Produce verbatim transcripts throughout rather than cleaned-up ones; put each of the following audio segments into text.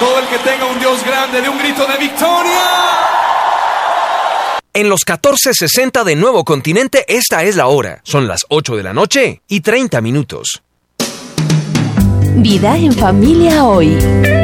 Todo el que tenga un Dios grande, de un grito de victoria. En los catorce sesenta de Nuevo Continente, esta es la hora. Son las ocho de la noche y treinta minutos. Vida en familia hoy.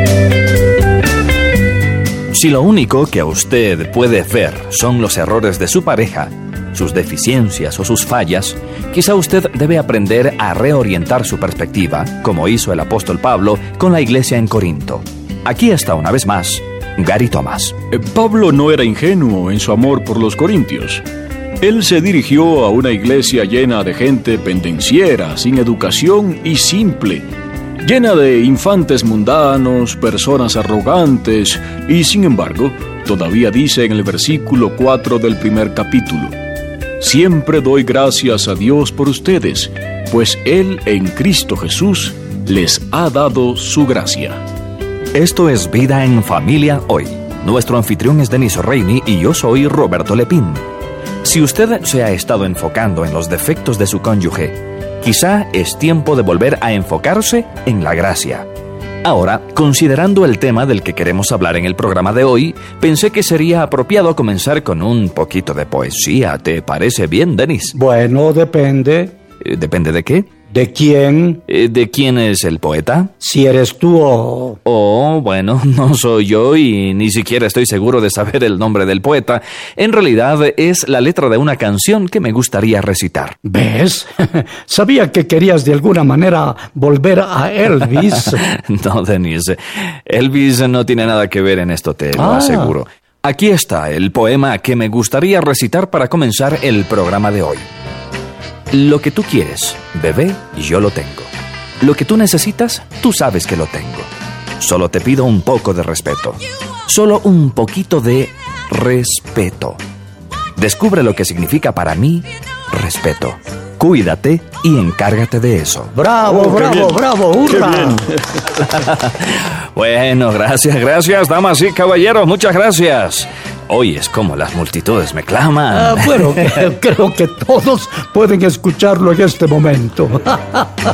Si lo único que usted puede ver son los errores de su pareja, sus deficiencias o sus fallas, quizá usted debe aprender a reorientar su perspectiva, como hizo el apóstol Pablo con la iglesia en Corinto. Aquí está una vez más Gary Thomas. Pablo no era ingenuo en su amor por los corintios. Él se dirigió a una iglesia llena de gente pendenciera, sin educación y simple, llena de infantes mundanos, personas arrogantes, y sin embargo, todavía dice en el versículo cuatro del primer capítulo: siempre doy gracias a Dios por ustedes, pues Él en Cristo Jesús les ha dado su gracia. Esto es Vida en Familia hoy. Nuestro anfitrión es Denis Reini y yo soy Roberto Lepín. Si usted se ha estado enfocando en los defectos de su cónyuge, quizá es tiempo de volver a enfocarse en la gracia. Ahora, considerando el tema del que queremos hablar en el programa de hoy, pensé que sería apropiado comenzar con un poquito de poesía. ¿Te parece bien, Denis? Bueno, depende. Eh, ¿Depende de qué? ¿De quién? Eh, ¿De quién es el poeta? Si eres tú o... Oh, bueno, no soy yo y ni siquiera estoy seguro de saber el nombre del poeta. En realidad es la letra de una canción que me gustaría recitar. ¿Ves? Sabía que querías de alguna manera volver a Elvis. No, Denise. Elvis no tiene nada que ver en esto, te lo Ah. aseguro. Aquí está el poema que me gustaría recitar para comenzar el programa de hoy. Lo que tú quieres, bebé, yo lo tengo. Lo que tú necesitas, tú sabes que lo tengo. Solo te pido un poco de respeto. Solo un poquito de respeto. Descubre lo que significa para mí respeto. Cuídate y encárgate de eso. ¡Bravo, Oh, qué bravo, bien. bravo! Qué ¡Hurra! bien. Bueno, gracias, gracias, damas y caballeros, muchas gracias. Hoy es como las multitudes me claman. Ah, bueno, creo que todos pueden escucharlo en este momento.